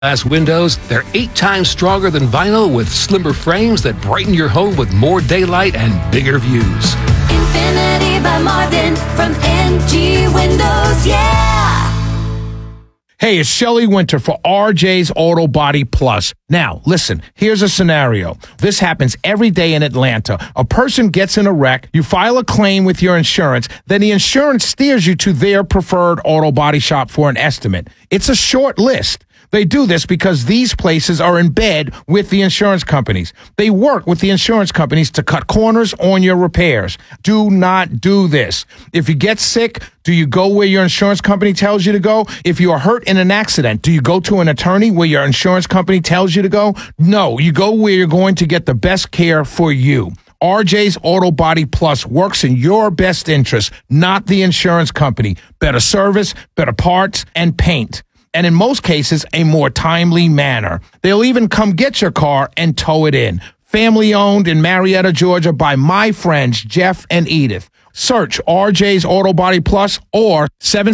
Glass windows, they're 8 times stronger than vinyl with slimmer frames that brighten your home with more daylight and bigger views. Infinity by Marvin from MG Windows, yeah! Hey, it's Shelley Winter for RJ's Auto Body Plus. Now, listen, here's a scenario. This happens every day in Atlanta. A person gets in a wreck, you file a claim with your insurance, then the insurance steers you to their preferred auto body shop for an estimate. It's a short list. They do this because these places are in bed with the insurance companies. They work with the insurance companies to cut corners on your repairs. Do not do this. If you get sick, do you go where your insurance company tells you to go? If you are hurt in an accident, do you go to an attorney where your insurance company tells you to go? No, you go where you're going to get the best care for you. RJ's Auto Body Plus works in your best interest, not the insurance company. Better service, better parts, and paint. And in most cases, a more timely manner. They'll even come get your car and tow it in. Family owned in Marietta, Georgia by my friends Jeff and Edith. Search RJ's Auto Body Plus or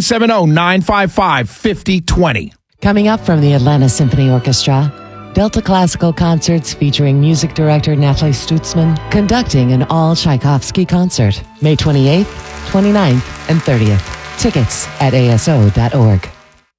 770-955-5020. Coming up from the Atlanta Symphony Orchestra, Delta Classical Concerts featuring music director Natalie Stutzman conducting an all Tchaikovsky concert, May 28th, 29th, and 30th. Tickets at aso.org.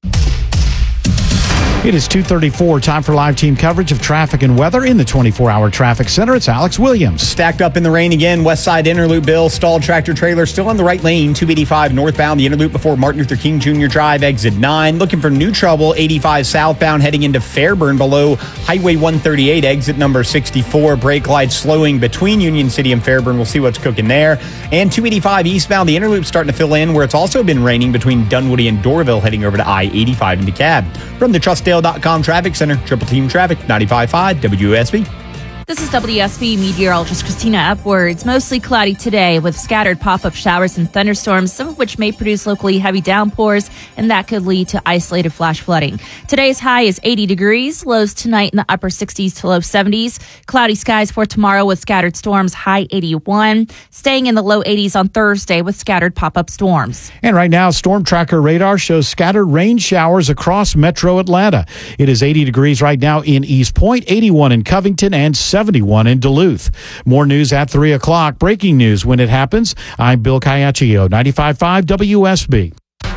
It is 2:34, time for live team coverage of traffic and weather in the 24-hour traffic center. It's Alex Williams. Stacked up in the rain again. West Side Interloop, Bill. Stalled tractor trailer still on the right lane. 285 northbound, the Interloop before Martin Luther King Jr. Drive, exit 9. Looking for new trouble. 85 southbound heading into Fairburn below Highway 138, exit number 64. Brake lights slowing between Union City and Fairburn. We'll see what's cooking there. And 285 eastbound, the Interloop starting to fill in where it's also been raining between Dunwoody and Doraville heading over to I-85 into Cab. From the Trustdale.com Traffic Center, Triple Team Traffic, 95.5 WSB. This is WSB meteorologist Christina Upwards. Mostly cloudy today with scattered pop-up showers and thunderstorms, some of which may produce locally heavy downpours, and that could lead to isolated flash flooding. Today's high is 80 degrees, lows tonight in the upper 60s to low 70s. Cloudy skies for tomorrow with scattered storms, high 81. Staying in the low 80s on Thursday with scattered pop-up storms. And right now, Storm Tracker radar shows scattered rain showers across metro Atlanta. It is 80 degrees right now in East Point, 81 in Covington, and 71 in Duluth. More news at 3 o'clock. Breaking news when it happens. I'm Bill Caiaccio, 95.5 WSB.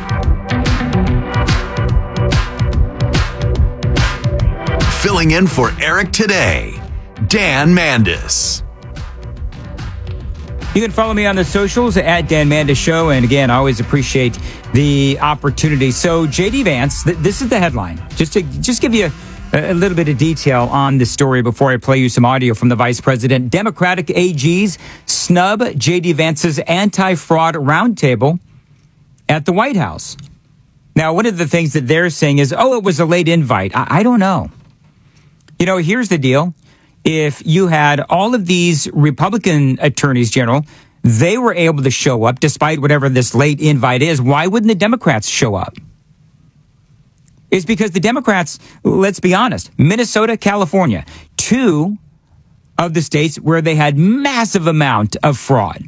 Filling in for Eric today, Dan Mandis. You can follow me on the socials at Dan Mandis Show. And again, I always appreciate the opportunity. So JD Vance, this is the headline. Just give you a little bit of detail on this story before I play you some audio from the vice president. Democratic AGs snub JD Vance's anti-fraud roundtable at the White House. Now, one of the things that they're saying is, it was a late invite. I don't know. You know, here's the deal. If you had all of these Republican attorneys general, they were able to show up despite whatever this late invite is. Why wouldn't the Democrats show up? It's because the Democrats, let's be honest, Minnesota, California, 2 of the states where they had massive amount of fraud.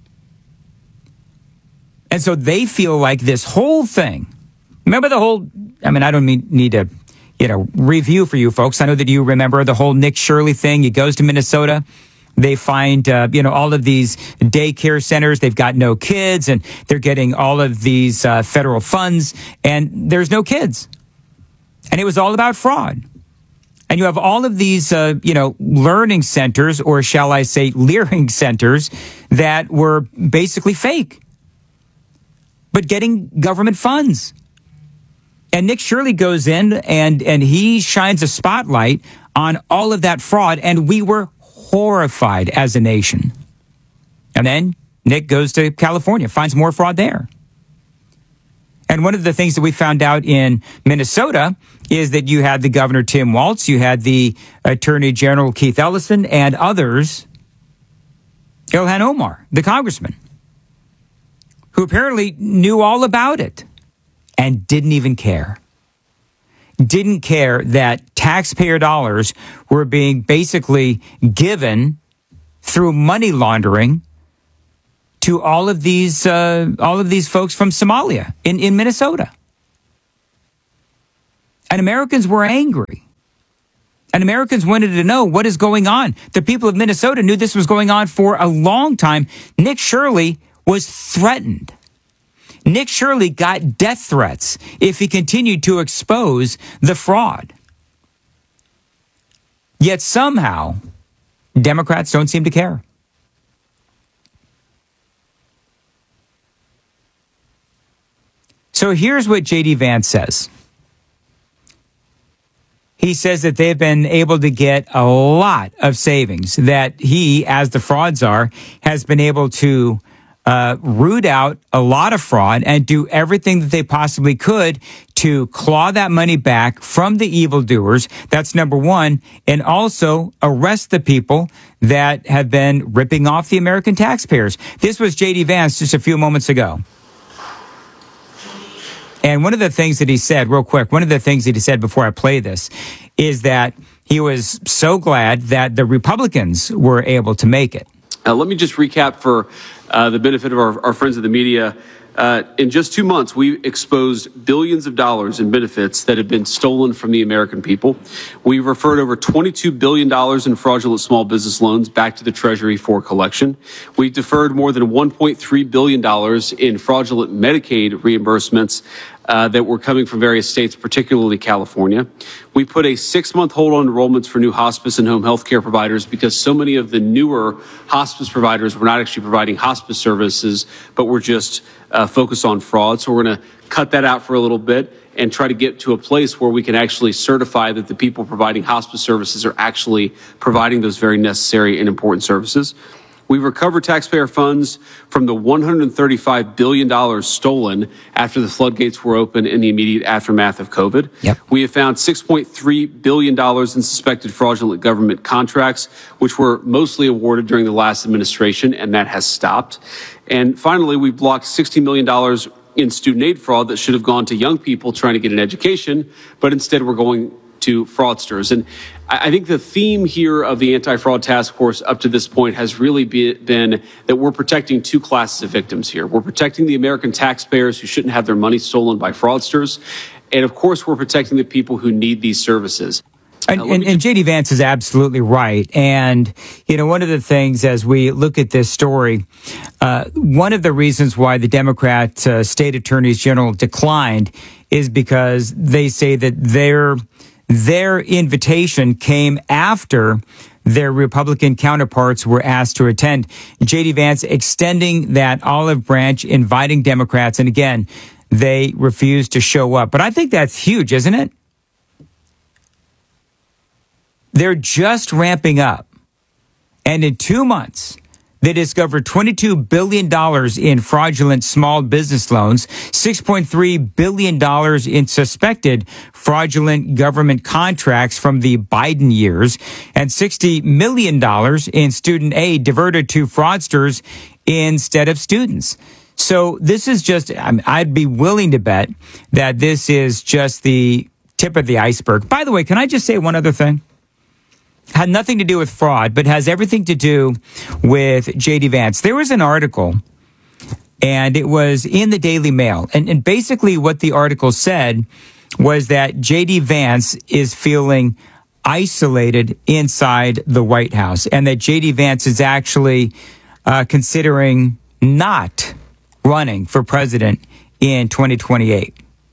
And so they feel like this whole thing, remember the whole, I don't need to, review for you folks. I know that you remember the whole Nick Shirley thing. He goes to Minnesota. They find, all of these daycare centers. They've got no kids and they're getting all of these federal funds and there's no kids. And it was all about fraud. And you have all of these, learning centers, or shall I say, leering centers that were basically fake, but getting government funds. And Nick Shirley goes in and he shines a spotlight on all of that fraud. And we were horrified as a nation. And then Nick goes to California, finds more fraud there. And one of the things that we found out in Minnesota is that you had the Governor Tim Walz, you had the Attorney General Keith Ellison, and others, Ilhan Omar, the congressman, who apparently knew all about it and didn't even care. Didn't care that taxpayer dollars were being basically given through money laundering to all of these folks from Somalia in Minnesota. And Americans were angry. And Americans wanted to know what is going on. The people of Minnesota knew this was going on for a long time. Nick Shirley was threatened. Nick Shirley got death threats if he continued to expose the fraud. Yet somehow, Democrats don't seem to care. So here's what J.D. Vance says. He says that they've been able to get a lot of savings, that he, as the fraud czar, has been able to root out a lot of fraud and do everything that they possibly could to claw that money back from the evildoers. That's number one. And also arrest the people that have been ripping off the American taxpayers. This was J.D. Vance just a few moments ago. And one of the things that he said, real quick, one of the things that he said before I play this is that he was so glad that the Republicans were able to make it. Let me just recap for the benefit of our friends of the media. In just 2 months, we exposed billions of dollars in benefits that have been stolen from the American people. We referred over $22 billion in fraudulent small business loans back to the Treasury for collection. We deferred more than $1.3 billion in fraudulent Medicaid reimbursements that were coming from various states, particularly California. We put a 6-month hold on enrollments for new hospice and home health care providers because so many of the newer hospice providers were not actually providing hospice services, but were just focused on fraud. So we're going to cut that out for a little bit and try to get to a place where we can actually certify that the people providing hospice services are actually providing those very necessary and important services. We recovered taxpayer funds from the $135 billion stolen after the floodgates were open in the immediate aftermath of COVID. Yep. We have found $6.3 billion in suspected fraudulent government contracts, which were mostly awarded during the last administration, and that has stopped. And finally, we blocked $60 million in student aid fraud that should have gone to young people trying to get an education, but instead we're going to fraudsters. And I think the theme here of the anti-fraud task force up to this point has really been that we're protecting two classes of victims here. We're protecting the American taxpayers who shouldn't have their money stolen by fraudsters. And of course, we're protecting the people who need these services. And J.D. Vance is absolutely right. And, you know, one of the things as we look at this story, one of the reasons why the Democrat state attorneys general declined is because they say that their invitation came after their Republican counterparts were asked to attend. J.D. Vance extending that olive branch, inviting Democrats, and again, they refused to show up. But I think that's huge, isn't it? They're just ramping up. And in 2 months, they discovered $22 billion in fraudulent small business loans, $6.3 billion in suspected fraudulent government contracts from the Biden years, and $60 million in student aid diverted to fraudsters instead of students. So this is just, I'd be willing to bet that this is just the tip of the iceberg. By the way, can I just say one other thing? Had nothing to do with fraud, but has everything to do with J.D. Vance. There was an article, and it was in the Daily Mail. And basically what the article said was that J.D. Vance is feeling isolated inside the White House, and that J.D. Vance is actually considering not running for president in 2028.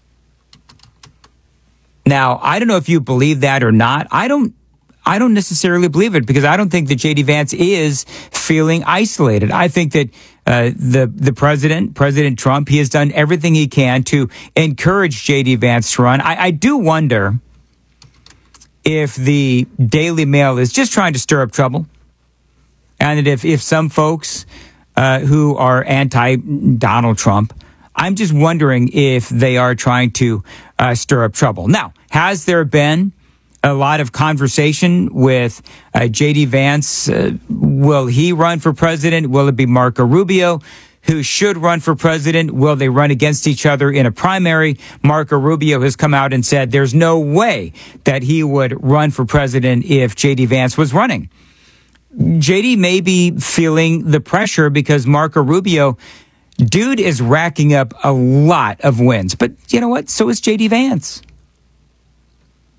Now, I don't know if you believe that or not. I don't necessarily believe it because I don't think that J.D. Vance is feeling isolated. I think that the President Trump, he has done everything he can to encourage J.D. Vance to run. I do wonder if the Daily Mail is just trying to stir up trouble, and that if some folks who are anti-Donald Trump, I'm just wondering if they are trying to stir up trouble. Now, has there been a lot of conversation with J.D. Vance? Will he run for president? Will it be Marco Rubio who should run for president? Will they run against each other in a primary? Marco Rubio has come out and said there's no way that he would run for president if J.D. Vance was running. J.D. may be feeling the pressure because Marco Rubio, dude, is racking up a lot of wins. But you know what? So is J.D. Vance.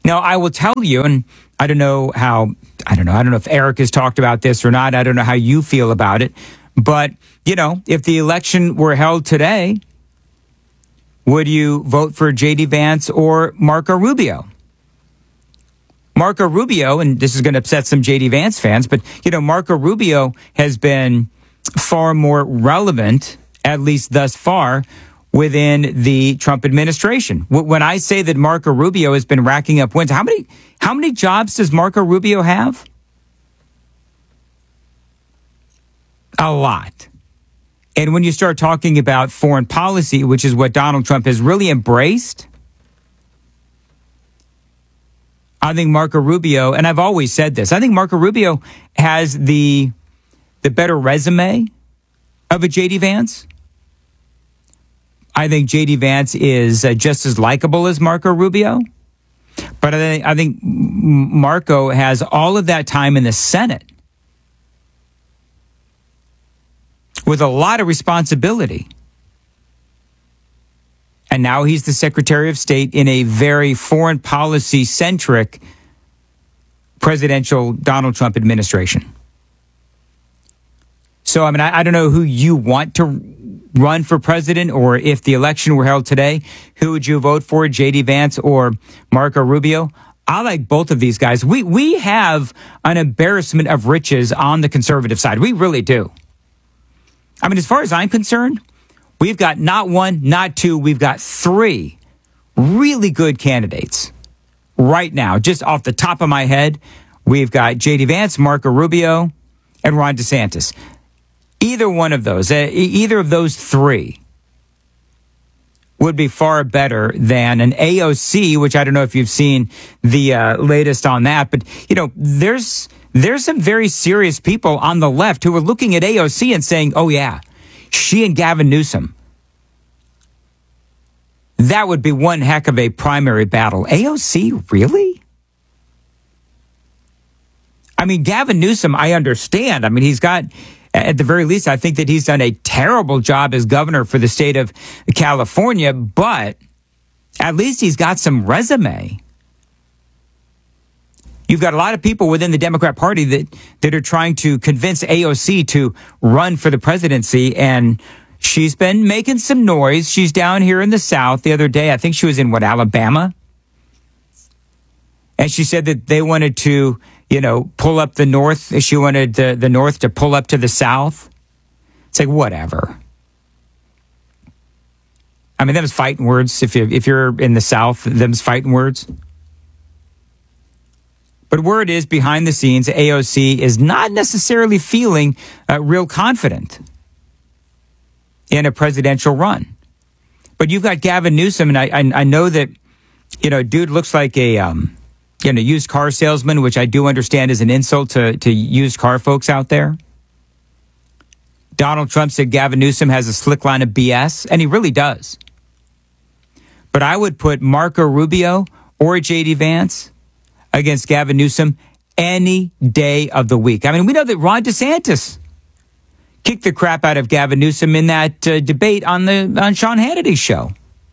Now, I will tell you, and I don't know if Eric has talked about this or not. I don't know how you feel about it. But, if the election were held today, would you vote for J.D. Vance or Marco Rubio? Marco Rubio, and this is going to upset some J.D. Vance fans, but, Marco Rubio has been far more relevant, at least thus far, within the Trump administration. When I say that Marco Rubio has been racking up wins, how many jobs does Marco Rubio have? A lot. And when you start talking about foreign policy, which is what Donald Trump has really embraced, I think Marco Rubio, and I've always said this, I think Marco Rubio has the better resume of a J.D. Vance. I think J.D. Vance is just as likable as Marco Rubio. But I think Marco has all of that time in the Senate with a lot of responsibility. And now he's the Secretary of State in a very foreign policy-centric presidential Donald Trump administration. So, I don't know who you want to run for president, or if the election were held today, who would you vote for, J.D. Vance or Marco Rubio? I like both of these guys. We have an embarrassment of riches on the conservative side. We really do. As far as I'm concerned, we've got not one, not two, we've got three really good candidates right now. Just off the top of my head, we've got J.D. Vance, Marco Rubio, and Ron DeSantis. Either one of those, either of those three would be far better than an AOC, which I don't know if you've seen the latest on that, but, there's some very serious people on the left who are looking at AOC and saying, oh, yeah, she and Gavin Newsom. That would be one heck of a primary battle. AOC, really? Gavin Newsom, I understand. He's got, at the very least, I think that he's done a terrible job as governor for the state of California, but at least he's got some resume. You've got a lot of people within the Democrat Party that are trying to convince AOC to run for the presidency, and she's been making some noise. She's down here in the South the other day. I think she was in, Alabama? And she said that they wanted to, pull up the North. She wanted the North to pull up to the South. It's like, whatever. Them's fighting words. If you're in the South, them's fighting words. But word is, behind the scenes, AOC is not necessarily feeling real confident in a presidential run. But you've got Gavin Newsom, and I know that, dude looks like a used car salesman, which I do understand is an insult to used car folks out there. Donald Trump said Gavin Newsom has a slick line of BS, and he really does. But I would put Marco Rubio or J.D. Vance against Gavin Newsom any day of the week. We know that Ron DeSantis kicked the crap out of Gavin Newsom in that debate on Sean Hannity's show.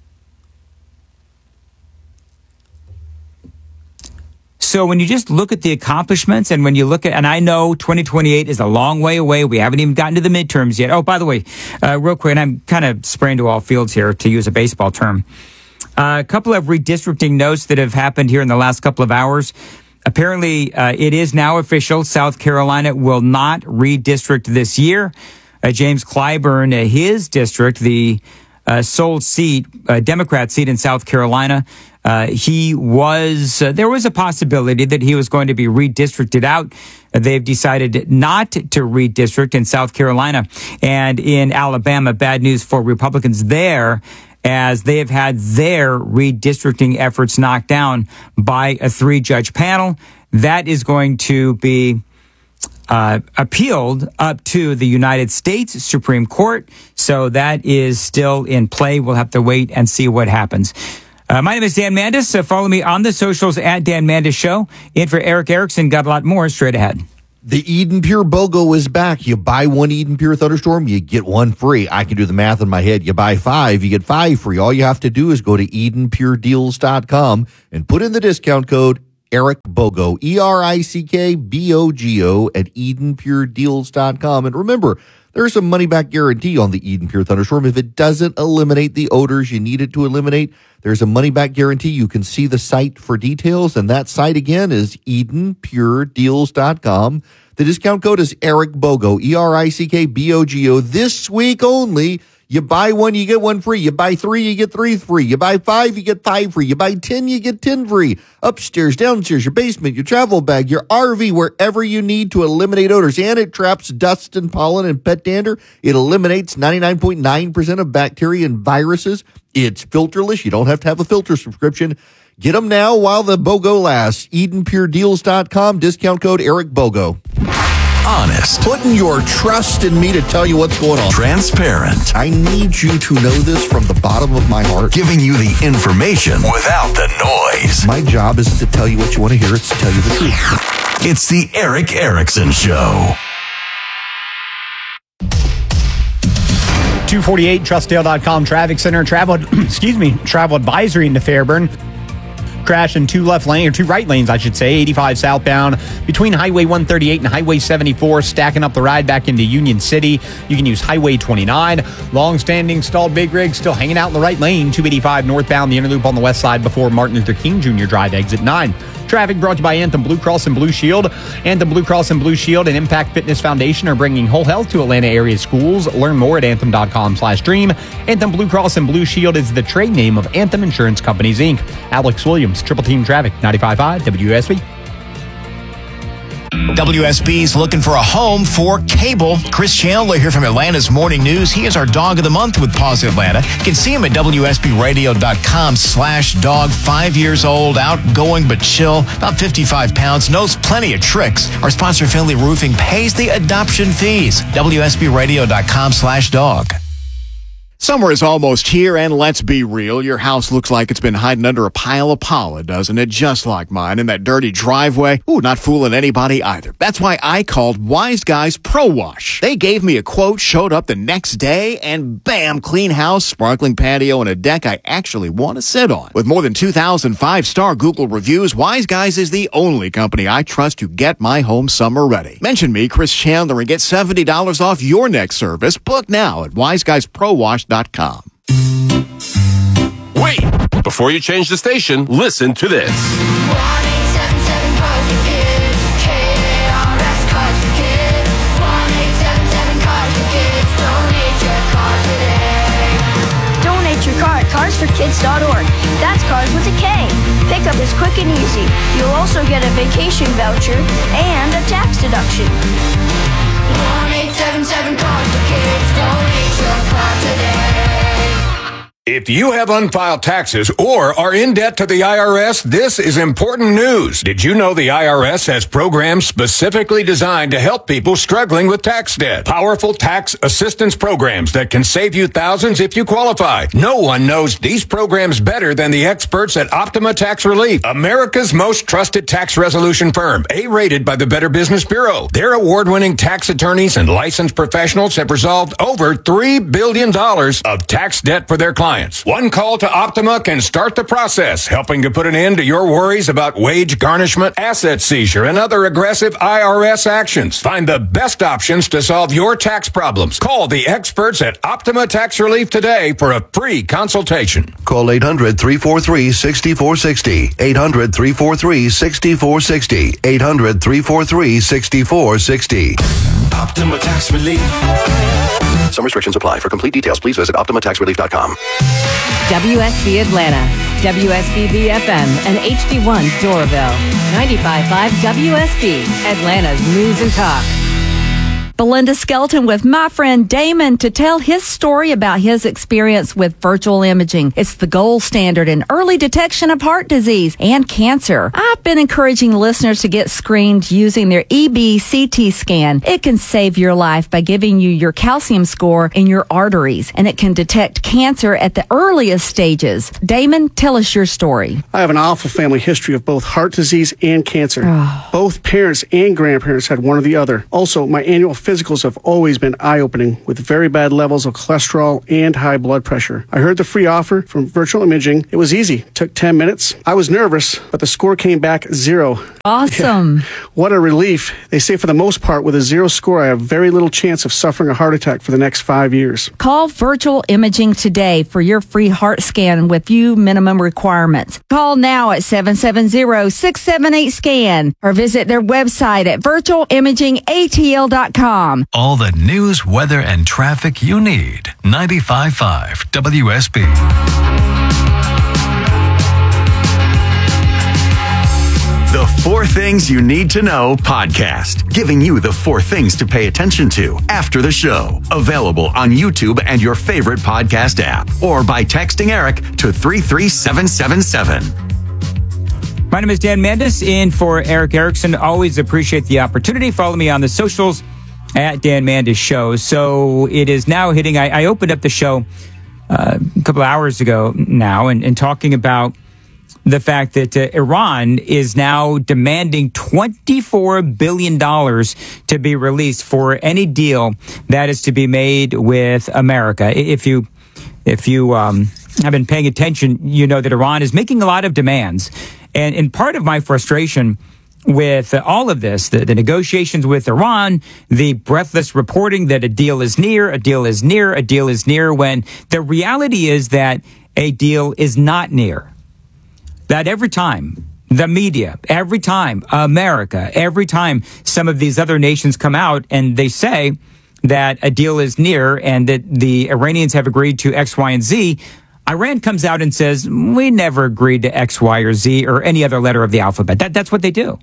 So when you just look at the accomplishments, and when you look at, and I know 2028 is a long way away. We haven't even gotten to the midterms yet. Oh, by the way, real quick, and I'm kind of spraying to all fields here, to use a baseball term. A couple of redistricting notes that have happened here in the last couple of hours. Apparently, it is now official. South Carolina will not redistrict this year. James Clyburn, his district, the sole seat, Democrat seat in South Carolina, there was a possibility that he was going to be redistricted out. They've decided not to redistrict in South Carolina. And in Alabama, bad news for Republicans there, as they have had their redistricting efforts knocked down by a 3-judge panel. That is going to be appealed up to the United States Supreme Court. So that is still in play. We'll have to wait and see what happens. My name is Dan Mandis. Follow me on the socials at Dan Mandis Show. In for Eric Erickson. Got a lot more straight ahead. The Eden Pure BOGO is back. You buy one Eden Pure Thunderstorm, you get one free. I can do the math in my head. You buy 5, you get 5 free. All you have to do is go to EdenPureDeals.com and put in the discount code EricBogo, ERICKBOGO at EdenPureDeals.com. And remember, there's a money-back guarantee on the Eden Pure Thunderstorm. If it doesn't eliminate the odors you need it to eliminate, there's a money-back guarantee. You can see the site for details, and that site again is EdenPureDeals.com. The discount code is EricBogo, ERICKBOGO. This week only, you buy one, you get one free. You buy 3, you get 3 free. You buy 5, you get 5 free. You buy 10, you get 10 free. Upstairs, downstairs, your basement, your travel bag, your RV, wherever you need to eliminate odors. And it traps dust and pollen and pet dander. It eliminates 99.9% of bacteria and viruses. It's filterless. You don't have to have a filter subscription. Get them now while the BOGO lasts. EdenPureDeals.com, discount code EricBogo. Honest. Putting your trust in me to tell you what's going on. Transparent. I need you to know this from the bottom of my heart. Giving you the information without the noise. My job isn't to tell you what you want to hear, it's to tell you the truth. It's the Eric Erickson Show. 248 TrustDale.com traffic center travel advisory into Fairburn. Crash in two right lanes, I should say, 85 southbound between Highway 138 and Highway 74, stacking up the ride back into Union City. You can use Highway 29. Long-standing stalled big rig still hanging out in the right lane, 285 northbound, the inner loop on the west side before Martin Luther King Jr. Drive, exit 9. Traffic brought to you by Anthem Blue Cross and Blue Shield. Anthem Blue Cross and Blue Shield and Impact Fitness Foundation are bringing whole health to Atlanta area schools. Learn more at anthem.com/dream. Anthem Blue Cross and Blue Shield is the trade name of Anthem Insurance Companies, Inc. Alex Williams, Triple Team Traffic, 95.5 WSB. WSB's looking for a home for cable. Chris Chandler here from Atlanta's Morning News. He is our dog of the month with Paws Atlanta. You can see him at WSBradio.com/dog. 5 years old, outgoing but chill, about 55 pounds, knows plenty of tricks. Our sponsor, Finley Roofing, pays the adoption fees. WSBradio.com/dog. Summer is almost here, and let's be real, your house looks like it's been hiding under a pile of pollen, doesn't it? Just like mine in that dirty driveway. Ooh, not fooling anybody either. That's why I called Wise Guys Pro Wash. They gave me a quote, showed up the next day, and bam, clean house, sparkling patio, and a deck I actually want to sit on. With more than 2,000 5-star Google reviews, Wise Guys is the only company I trust to get my home summer ready. Mention me, Chris Chandler, and get $70 off your next service. Book now at wiseguysprowash.com. Wait! Before you change the station, listen to this. 1-877 Cars for Kids. KRS Cars for Kids. 1-877 Cars for Kids. Donate your car today. Donate your car at carsforkids.org. That's cars with a K. Pickup is quick and easy. You'll also get a vacation voucher and a tax deduction. 1-877 Cars for Kids. Donate your car today. If you have unfiled taxes or are in debt to the IRS, this is important news. Did you know the IRS has programs specifically designed to help people struggling with tax debt? Powerful tax assistance programs that can save you thousands if you qualify. No one knows these programs better than the experts at Optima Tax Relief, America's most trusted tax resolution firm, A-rated by the Better Business Bureau. Their award-winning tax attorneys and licensed professionals have resolved over $3 billion of tax debt for their clients. One call to Optima can start the process, helping to put an end to your worries about wage garnishment, asset seizure, and other aggressive IRS actions. Find the best options to solve your tax problems. Call the experts at Optima Tax Relief today for a free consultation. Call 800-343-6460. 800-343-6460. 800-343-6460. Optima Tax Relief. Some restrictions apply. For complete details, please visit OptimaTaxRelief.com. WSB Atlanta, WSB FM, and HD1 Doraville. 95.5 WSB, Atlanta's News and Talk. Belinda Skelton with my friend Damon to tell his story about his experience with virtual imaging. It's the gold standard in early detection of heart disease and cancer. I've been encouraging listeners to get screened using their EBCT scan. It can save your life by giving you your calcium score in your arteries, and it can detect cancer at the earliest stages. Damon, tell us your story. I have an awful family history of both heart disease and cancer. Both parents and grandparents had one or the other. Also, my annual physicals have always been eye-opening with very bad levels of cholesterol and high blood pressure. I heard the free offer from Virtual Imaging. It was easy. Took 10 minutes. I was nervous, but the score came back 0. Awesome. What a relief. They say for the most part, with a 0 score, I have very little chance of suffering a heart attack for the next 5 years. Call Virtual Imaging today for your free heart scan with few minimum requirements. Call now at 770-678-SCAN or visit their website at virtualimagingatl.com. All the news, weather, and traffic you need. 95.5 WSB. The 4 Things You Need to Know podcast, giving you the 4 things to pay attention to after the show. Available on YouTube and your favorite podcast app, or by texting Eric to 33777. My name is Dan Mandis, in for Eric Erickson. Always appreciate the opportunity. Follow me on the socials at Dan Mandis Show. So it is now hitting. I opened up the show a couple of hours ago now and talking about the fact that Iran is now demanding $24 billion to be released for any deal that is to be made with America. If you have been paying attention, you know that Iran is making a lot of demands. And part of my frustration with all of this, the negotiations with Iran, the breathless reporting that a deal is near, when the reality is that a deal is not near. That every time the media, every time America, every time some of these other nations come out and they say that a deal is near and that the Iranians have agreed to X, Y, and Z, Iran comes out and says, we never agreed to X, Y, or Z or any other letter of the alphabet. That's what they do.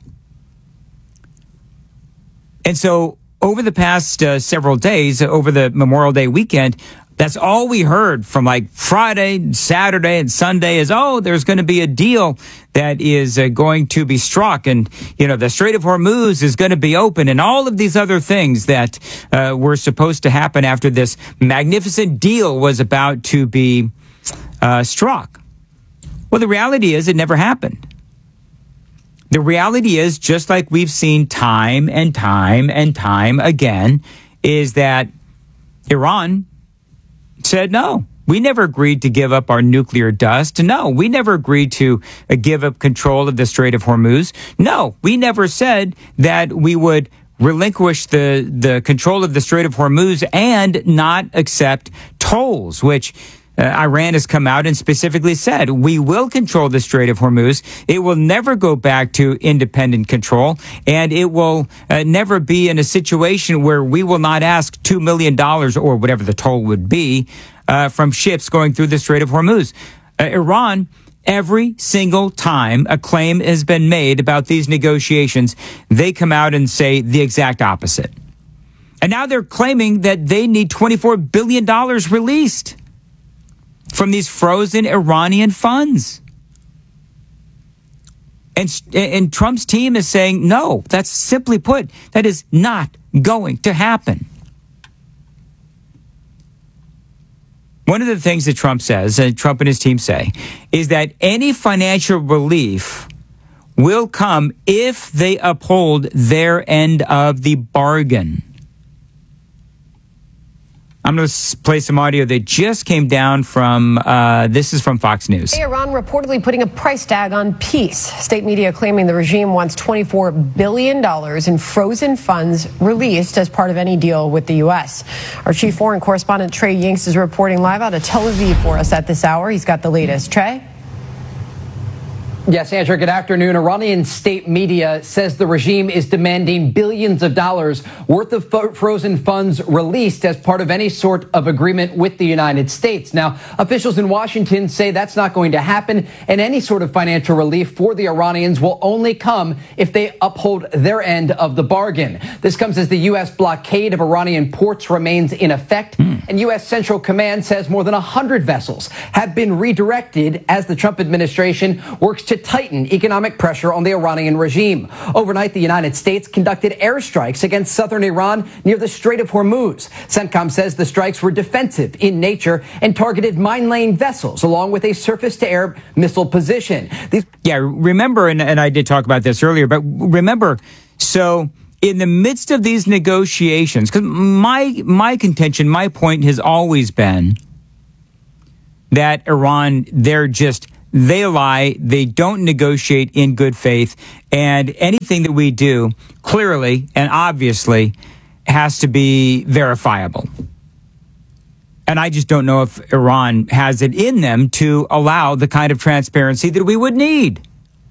And so over the past several days, over the Memorial Day weekend, that's all we heard from like Friday, Saturday, and Sunday is, there's going to be a deal that is going to be struck. And, the Strait of Hormuz is going to be open and all of these other things that were supposed to happen after this magnificent deal was about to be struck. Well, the reality is it never happened. The reality is, just like we've seen time and time and time again, is that Iran said, no, we never agreed to give up our nuclear dust. No, we never agreed to give up control of the Strait of Hormuz. No, we never said that we would relinquish the control of the Strait of Hormuz and not accept tolls, which Iran has come out and specifically said, we will control the Strait of Hormuz. It will never go back to independent control, and it will never be in a situation where we will not ask $2 million or whatever the toll would be from ships going through the Strait of Hormuz. Iran, every single time a claim has been made about these negotiations, they come out and say the exact opposite. And now they're claiming that they need $24 billion released from these frozen Iranian funds. And Trump's team is saying, no, that's simply put, that is not going to happen. One of the things that Trump says, and Trump and his team say, is that any financial relief will come if they uphold their end of the bargain. I'm going to play some audio that just came down from, this is from Fox News. Iran reportedly putting a price tag on peace. State media claiming the regime wants $24 billion in frozen funds released as part of any deal with the U.S. Our chief foreign correspondent, Trey Yingst, is reporting live out of Tel Aviv for us at this hour. He's got the latest. Trey? Yes, Andrew, good afternoon. Iranian state media says the regime is demanding billions of dollars worth of frozen funds released as part of any sort of agreement with the United States. Now, officials in Washington say that's not going to happen, and any sort of financial relief for the Iranians will only come if they uphold their end of the bargain. This comes as the U.S. blockade of Iranian ports remains in effect, and U.S. Central Command says more than 100 vessels have been redirected as the Trump administration works to tighten economic pressure on the Iranian regime. Overnight, the United States conducted airstrikes against southern Iran near the Strait of Hormuz. CENTCOM says the strikes were defensive in nature and targeted mine-laying vessels along with a surface-to-air missile position. Remember, and I did talk about this earlier, but remember, so in the midst of these negotiations, because my contention, my point has always been that Iran, they lie, they don't negotiate in good faith, and anything that we do clearly and obviously has to be verifiable. And I just don't know if Iran has it in them to allow the kind of transparency that we would need.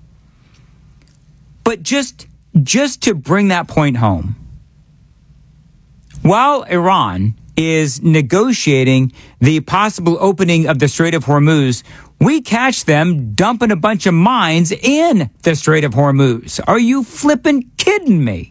But just to bring that point home, while Iran is negotiating the possible opening of the Strait of Hormuz, we catch them dumping a bunch of mines in the Strait of Hormuz. Are you flippin' kidding me?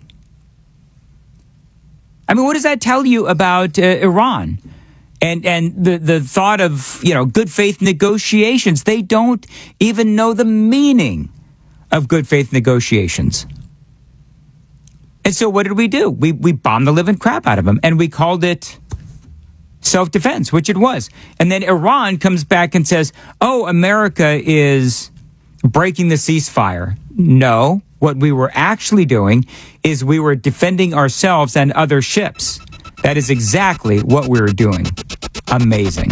I mean, what does that tell you about Iran? And the thought of, good faith negotiations. They don't even know the meaning of good faith negotiations. And so what did we do? We bombed the living crap out of them, and we called it self-defense, which it was. And then Iran comes back and says, oh, America is breaking the ceasefire. No, what we were actually doing is we were defending ourselves and other ships. That is exactly what we were doing. Amazing.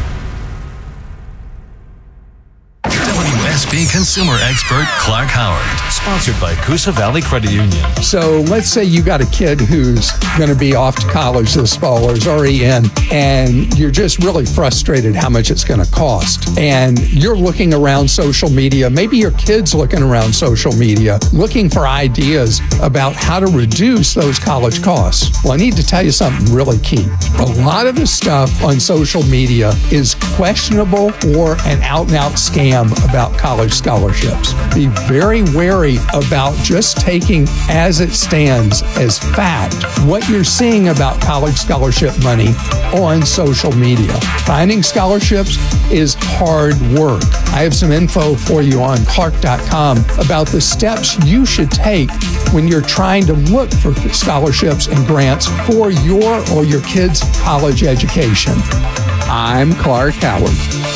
WSB consumer expert Clark Howard, sponsored by Coosa Valley Credit Union. So let's say you got a kid who's going to be off to college this fall or is already in, and you're just really frustrated how much it's going to cost. And you're looking around social media, maybe your kid's looking around social media, looking for ideas about how to reduce those college costs. Well, I need to tell you something really key. A lot of the stuff on social media is questionable or an out-and-out scam about college scholarships. Be very wary about just taking as it stands as fact what you're seeing about college scholarship money on social media. Finding scholarships is hard work. I have some info for you on Clark.com about the steps you should take when you're trying to look for scholarships and grants for your or your kid's college education. I'm Clark Howard.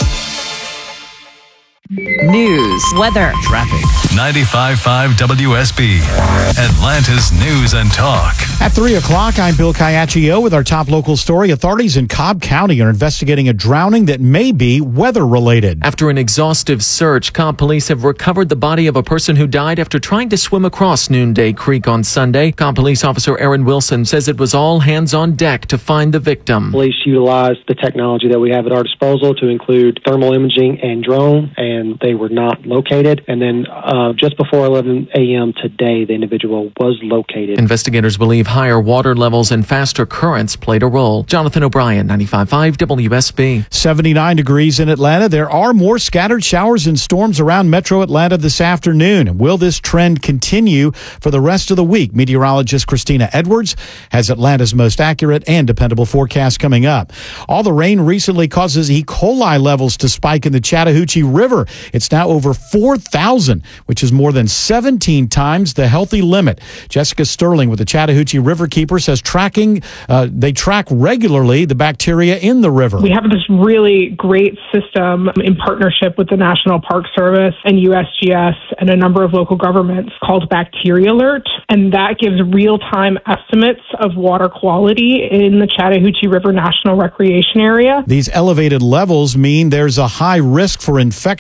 News, weather, traffic. 95.5 WSB, Atlanta's News and Talk. At 3 o'clock, I'm Bill Caiaccio with our top local story. Authorities in Cobb County are investigating a drowning that may be weather-related. After an exhaustive search, Cobb police have recovered the body of a person who died after trying to swim across Noonday Creek on Sunday. Cobb police officer Aaron Wilson says it was all hands on deck to find the victim. Police utilized the technology that we have at our disposal to include thermal imaging and drone, and they were not located. And then just before 11 a.m. today, the individual was located. Investigators believe higher water levels and faster currents played a role. Jonathan O'Brien, 95.5 WSB. 79 degrees in Atlanta. There are more scattered showers and storms around Metro Atlanta this afternoon. Will this trend continue for the rest of the week? Meteorologist Christina Edwards has Atlanta's most accurate and dependable forecast coming up. All the rain recently causes E. coli levels to spike in the Chattahoochee River. It's now over 4,000, which is more than 17 times the healthy limit. Jessica Sterling with the Chattahoochee Riverkeeper says they track regularly the bacteria in the river. We have this really great system in partnership with the National Park Service and USGS and a number of local governments called Bacteria Alert, and that gives real-time estimates of water quality in the Chattahoochee River National Recreation Area. These elevated levels mean there's a high risk for infection, so you